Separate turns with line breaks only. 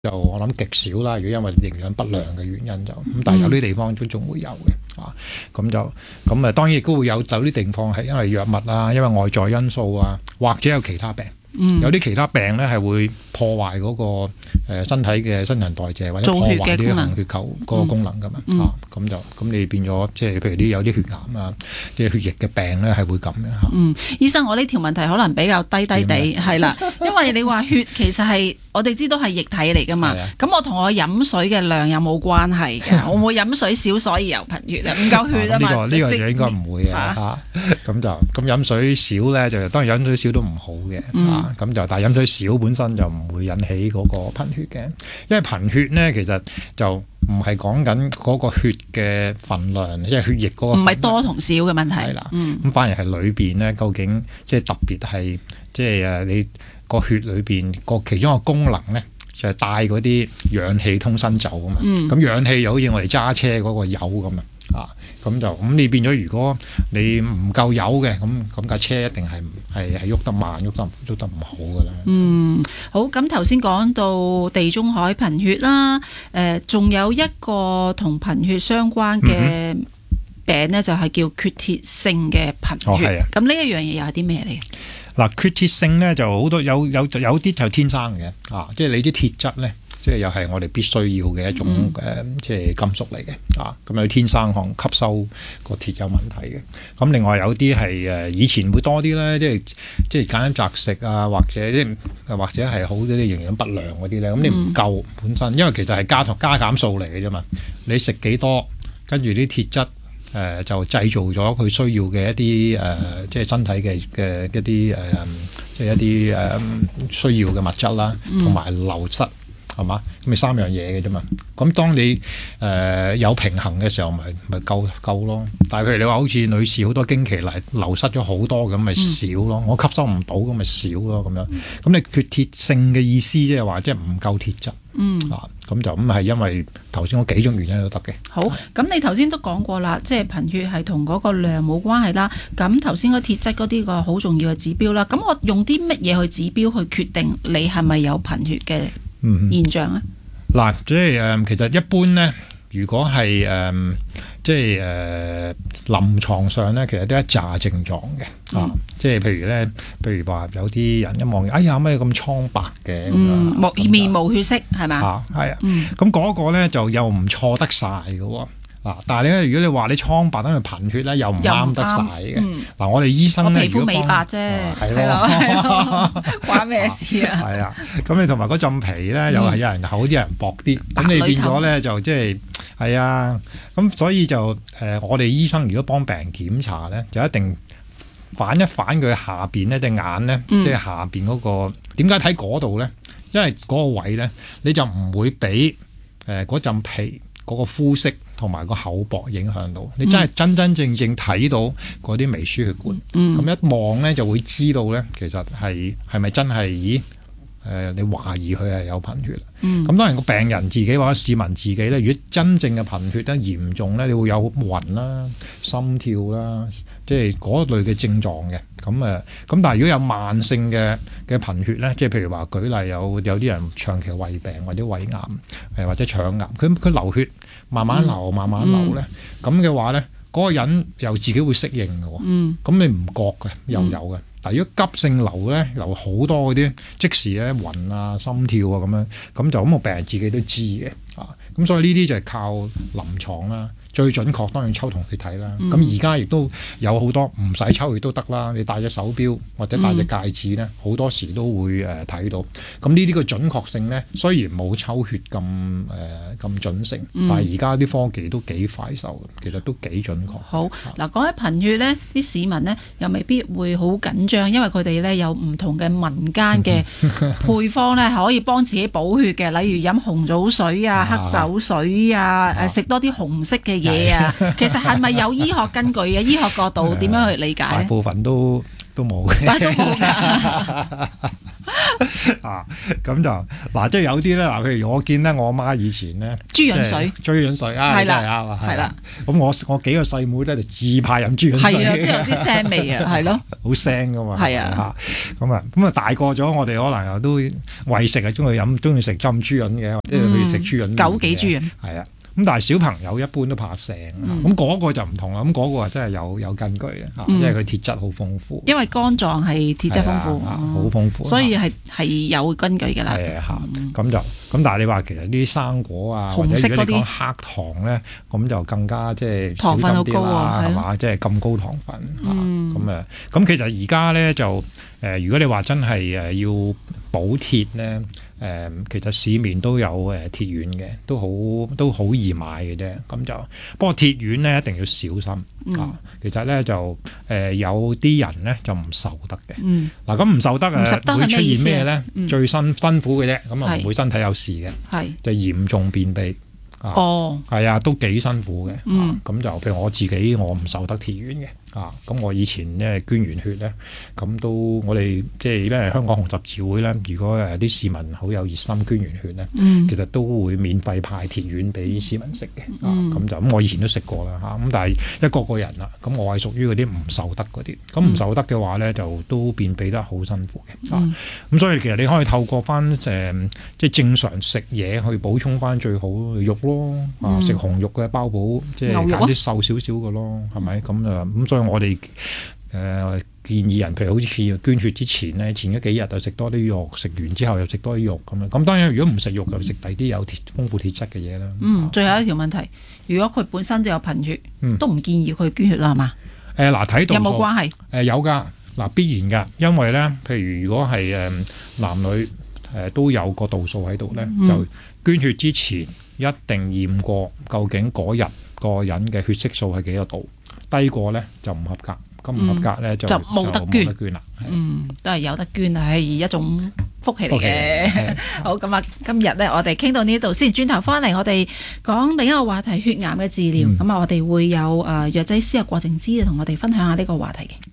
就我諗極少啦。如果因為營養不良嘅原因就咁，但係有啲地方都仲會有嘅啊。咁當然亦都會有啲地方係因為藥物啊，因為外在因素啊，或者有其他病。有啲其他病咧係會破壞嗰個身體嘅新陳代謝，或者破壞啲紅血球嗰個功能噶嘛咁你變咗即係譬如啲有啲血癌啊，即係血液嘅病咧係會咁嘅嚇。
醫生，我呢條問題可能比較低地係啦，因為你話血其實係我哋知道係液體嚟噶嘛，咁我同我飲水嘅量有冇關係嘅？我會飲水少，所以有貧血啊，唔夠血啊嘛。
呢個就應該唔會嘅嚇。咁飲水少咧，就當然飲水少都唔好嘅。但係飲水少本身就唔會引起嗰個貧血嘅，因為貧血咧其實就唔係講緊嗰個血嘅份量，即係血液嗰個唔
係多同少嘅問題。係啦，
咁反而係裏邊咧，究竟即係特別係即係你個血裏邊個其中一個功能咧，就係帶嗰啲氧氣通身走啊嘛。咁氧氣就好似我哋揸車嗰個油咁啊。咁你變咗，如果你唔夠油嘅，咁架車一定係喐得慢，喐得唔好噶啦。
好。咁頭先講到地中海貧血啦，仲有一個同貧血相關嘅病呢，就係叫缺鐵性嘅貧血。咁呢一樣嘢又係啲咩嚟？
嗱，缺鐵性呢就好多有啲就天生嘅即係你啲鐵質咧。即係又係我哋必須要嘅一種即係金屬嚟嘅咁有天生可能吸收個鐵有問題嘅。咁另外有啲係以前會多啲咧，即係揀擇食啊，或者係好啲營養不良嗰啲咧。咁你唔夠本身，因為其實係加減數嚟嘅啫嘛。你食幾多，跟住啲鐵質就製造咗佢需要嘅一啲即係身體嘅一啲即係一啲需要嘅物質啦，同埋流失。係嘛？咁咪三樣嘢嘅啫嘛。咁當你有平衡嘅時候，咪夠咯。但係譬如你話好似女士好多經期嚟流失咗好多咁，咪少咯。我吸收唔到咁咪少咯咁樣。咁你缺鐵性嘅意思即係話即係唔夠鐵質。咁就咁係因為頭先嗰幾種原因都得嘅。好，
咁你頭先都講過啦，即係貧血係同嗰個量冇關係啦。咁頭先嗰鐵質嗰啲個好重要嘅指標啦。咁我用啲乜嘢去指標去決定你係咪有貧血嘅現象咧？
嗱，即係其實一般咧，如果係即係臨床上咧，其實都一紮症狀嘅即係譬如話有啲人一望，哎呀咩咁蒼白嘅咁樣，
面無血色係嘛？
係啊，咁嗰個咧就又唔錯得晒嘅喎。但係咧，如果你話你蒼白等佢貧血咧，又唔啱得晒嘅。我哋醫生咧，
皮膚美白啫，係咯，關咩事啊？
係啊，咁你同埋嗰浸皮咧，又係有人厚啲，有人薄啲，咁你變咗咧就即係係啊。咁所以就我哋醫生如果幫病人檢查咧，就一定反一反佢下邊呢隻眼咧，即係下邊嗰個點解睇嗰度咧？因為嗰個位咧，你就唔會俾嗰浸皮嗰個膚色同埋個厚薄影響到，你真係真正睇到嗰啲微輸血管，咁一望咧就會知道咧，其實係咪真係？咦？你懷疑佢係有貧血，咁當然個病人自己或者市民自己咧，如果真正嘅貧血咧嚴重咧，你會有暈啦、心跳啦，即係嗰類嘅症狀嘅。咁但係如果有慢性嘅貧血咧，即係譬如話舉例有啲人長期胃病或者胃癌或者腸癌，佢流血慢慢流咧，咁嘅話咧，嗰個人又自己會適應嘅喎，咁你唔覺嘅又有嘅。但如果急性流咧，流好多嗰啲，即時咧暈啊、心跳啊咁樣，咁就咁個病人自己都知嘅咁所以呢啲就係靠臨床啦。最準確當然抽同血睇啦。咁而家亦都有好多唔使抽血都得啦。你戴隻手錶或者戴隻戒指咧，好多時都會睇到。咁呢啲個準確性咧，雖然冇抽血咁準成，但係而家啲科技都幾快手，其實都幾準確。
好嗱，講起貧血咧，啲市民咧又未必會好緊張，因為佢哋咧有唔同嘅民間嘅配方咧，可以幫自己補血嘅，例如飲紅棗水啊、黑豆水啊，食多啲紅色嘅嘢啊，其實係咪有醫學根據嘅？醫學角度點樣去理解？
大部分都冇嘅，
但係都冇㗎。
啊，咁就嗱，即係有啲咧嗱，譬如我見咧，我阿媽以前咧
豬潤水，
豬潤水啊，
係啦
真係啱啊，
係啦。
咁我幾個細妹咧就自派飲豬潤水，
係啊，即係有啲腥味啊，係咯，
好腥噶嘛。
係啊，
咁大個咗，我哋可能又都為食啊，中意食浸豬潤嘅，即係去食豬潤。
枸杞豬潤
係啊。咁但係小朋友一般都怕腥，咁嗰個就唔同啦。咁嗰個真係有根據嘅，因為佢鐵質好豐富。
因為肝臟係鐵質豐富，
好豐富，
所以係有根據㗎啦。
係啊，咁但係你話其實啲生果啊，
紅色嗰啲
黑糖咧，咁就更加即係
糖分好高啊，
係嘛？即係咁高糖分咁其實而家咧就如果你話真係要補鐵咧。其實市面都有鐵丸嘅，都好易買嘅啫。咁就不過鐵丸咧一定要小心其實咧就有啲人咧就唔受得嘅。嗱咁唔受得會出現咩咧？最辛苦嘅啫，咁啊唔會身體有事嘅，就嚴重便秘。係啊，都幾辛苦嘅。咁就譬如我自己，我唔受得鐵丸嘅。咁我以前咧捐完血咧，咁都我哋即係因為香港紅十字會咧，如果啲市民好有熱心捐完血咧，其實都會免費派鐵丸俾市民食嘅。咁我以前都食過啦咁但係一個人啦，咁我係屬於嗰啲唔受得嗰啲。咁唔受得嘅話咧，就都便秘得好辛苦嘅。咁所以其實你可以透過翻即係正常食嘢去補充翻最好肉咯。食紅肉嘅包保，即係揀啲瘦少少嘅咯，係咪咁所以我哋建議人，譬如好似捐血之前咧，前幾日就食多啲肉，食完之後又食多啲肉咁樣。咁當然如果唔食肉，就食第啲有豐富鐵質嘅嘢啦。
最後一條問題，如果佢本身就有貧血，都唔建議佢捐血啦，係嘛？
睇度數有
冇關係？
有㗎，必然㗎，因為咧，譬如如果係男女都有個度數喺度咧，就捐血之前一定驗過究竟嗰日個人嘅血色素係幾多度。低過咧就唔合格，咁唔合格咧就冇得捐啦。
都係有得捐係一種福氣嚟嘅。好，咁啊，今日咧我哋傾到呢度先，轉頭翻嚟我哋講另一個話題，血癌嘅治療。咁我哋會有藥劑師郭靜芝同我哋分享下呢個話題嘅。